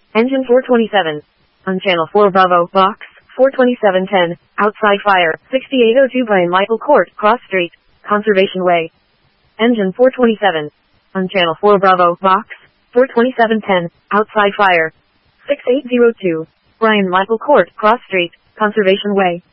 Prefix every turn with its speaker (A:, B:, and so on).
A: Engine 427. On Channel 4 Bravo, Box 42710, outside fire, 6802 Brian Michael Court, Cross Street, Conservation Way. Engine 427. On Channel 4 Bravo, Box 42710, outside fire, 6802 Brian Michael Court, Cross Street, Conservation Way.